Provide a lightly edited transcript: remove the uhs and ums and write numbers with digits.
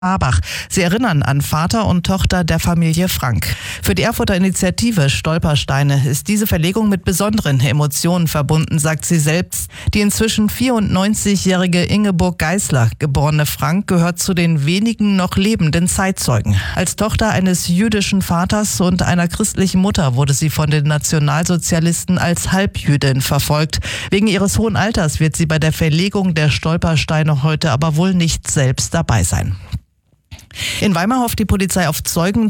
Habach. Sie erinnern an Vater und Tochter der Familie Frank. Für die Erfurter Initiative Stolpersteine ist diese Verlegung mit besonderen Emotionen verbunden, sagt sie selbst. Die inzwischen 94-jährige Ingeborg Geisler, geborene Frank, gehört zu den wenigen noch lebenden Zeitzeugen. Als Tochter eines jüdischen Vaters und einer christlichen Mutter wurde sie von den Nationalsozialisten als Halbjüdin verfolgt. Wegen ihres hohen Alters wird sie bei der Verlegung der Stolpersteine heute aber wohl nicht selbst dabei sein. In Weimar hofft die Polizei auf Zeugen